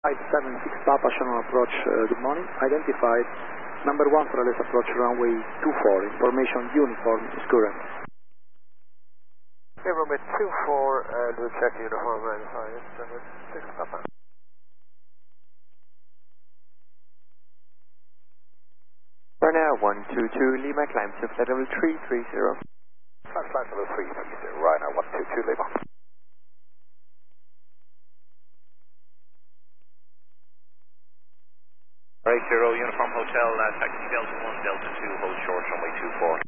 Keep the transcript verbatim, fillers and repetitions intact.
five seven six Papa Shannon approach, uh, good morning. Identified number one for L S approach runway two four. Information uniform is current. Okay, runway two four, uh, do check uniform identified. Number six Papa. For now, one two two, Lima, climb to flight level three three zero. Flight flight level three three zero, right now, one two two Lima. Right, zero, uniform hotel, uh, taxi Delta one, Delta two, hold short, runway two four.